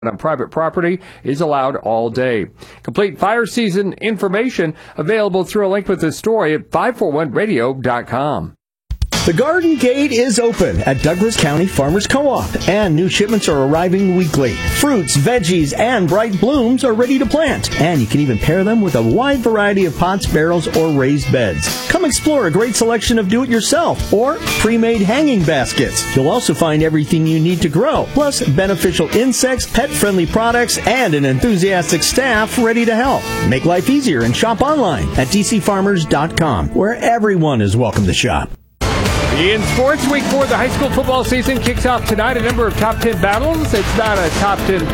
on private property is allowed all day. Complete fire season information available through a link with this story at 541radio.com. The Garden Gate is open at Douglas County Farmers Co-op, and new shipments are arriving weekly. Fruits, veggies, and bright blooms are ready to plant, and you can even pair them with a wide variety of pots, barrels, or raised beds. Come explore a great selection of do-it-yourself or pre-made hanging baskets. You'll also find everything you need to grow, plus beneficial insects, pet-friendly products, and an enthusiastic staff ready to help. Make life easier and shop online at dcfarmers.com, where everyone is welcome to shop. In sports, week 4, the high school football season kicks off tonight. A number of top 10 battles. It's not a top 10